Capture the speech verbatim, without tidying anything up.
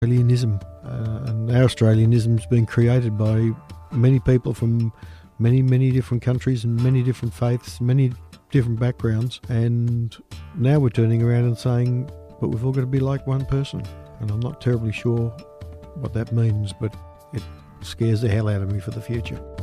Australianism, uh, and our Australianism's been created by many people from many, many different countries and many different faiths, many different backgrounds, and now we're turning around and saying, but we've all got to be like one person. And I'm not terribly sure what that means, but it scares the hell out of me for the future.